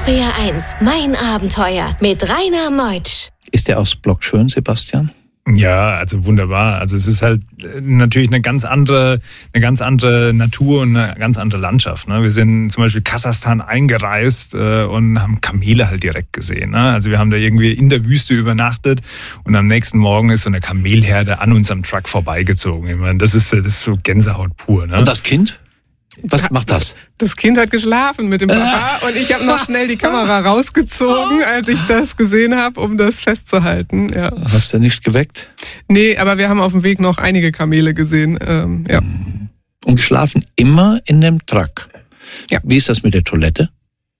RPR 1, mein Abenteuer mit Rainer Meutsch. Ist der Ostblock schön, Sebastian? Ja, also wunderbar. Also es ist halt natürlich eine ganz andere Natur und eine ganz andere Landschaft. Ne? Wir sind zum Beispiel Kasachstan eingereist und haben Kamele halt direkt gesehen. Ne? Also wir haben da irgendwie in der Wüste übernachtet und am nächsten Morgen ist so eine Kamelherde an unserem Truck vorbeigezogen. Ich meine, das ist so Gänsehaut pur. Ne? Und das Kind? Was macht das? Das Kind hat geschlafen mit dem Papa und ich habe noch schnell die Kamera rausgezogen, als ich das gesehen habe, um das festzuhalten. Ja. Hast du nicht geweckt? Nee, aber wir haben auf dem Weg noch einige Kamele gesehen. Ja. Und geschlafen immer in dem Truck? Ja. Wie ist das mit der Toilette?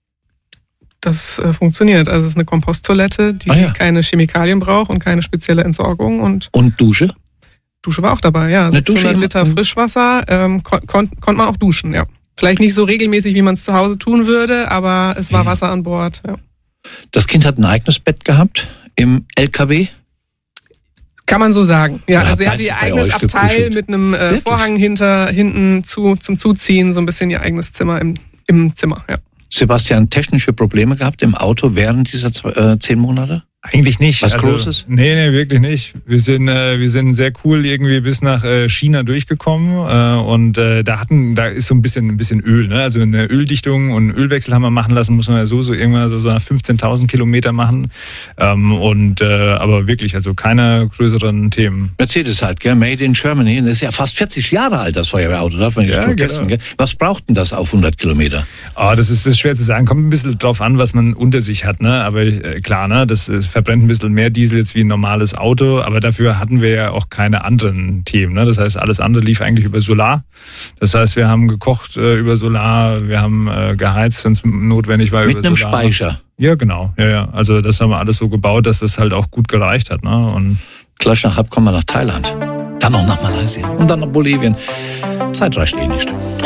Das funktioniert. Also es ist eine Komposttoilette, die keine Chemikalien braucht und keine spezielle Entsorgung. Und Dusche? Dusche war auch dabei, ja. 600 Liter Frischwasser, konnte man auch duschen, ja. Vielleicht nicht so regelmäßig, wie man es zu Hause tun würde, aber es war Wasser an Bord, ja. Das Kind hat ein eigenes Bett gehabt im LKW? Kann man so sagen. Ja, also sie hatte ihr eigenes Abteil mit einem Vorhang hinten zum Zuziehen, so ein bisschen ihr eigenes Zimmer im Zimmer, ja. Sebastian, technische Probleme gehabt im Auto während dieser 10 Monate? Eigentlich nicht. Was Großes? Nee, wirklich nicht. Wir sind sehr cool irgendwie bis nach China durchgekommen und da ist so ein bisschen Öl, ne? Also eine Öldichtung und einen Ölwechsel haben wir machen lassen, muss man ja so irgendwann so nach 15.000 Kilometer machen aber wirklich, also keine größeren Themen. Mercedes halt, gell? Made in Germany. Das ist ja fast 40 Jahre alt, das Feuerwehrauto, darf man nicht vergessen. Genau. Gell? Was braucht denn das auf 100 Kilometer? Das ist schwer zu sagen, kommt ein bisschen drauf an, was man unter sich hat, ne? Aber klar, ne? Das verbrennt ein bisschen mehr Diesel jetzt wie ein normales Auto, aber dafür hatten wir ja auch keine anderen Themen. Ne? Das heißt, alles andere lief eigentlich über Solar. Das heißt, wir haben gekocht über Solar, wir haben geheizt, wenn es notwendig war, über Solar. Mit einem Speicher? Ja, genau. Ja. Also das haben wir alles so gebaut, dass das halt auch gut gereicht hat. Ne? Und gleich nach kommen wir nach Thailand, dann noch nach Malaysia und dann nach Bolivien. Zeit reicht eh nicht.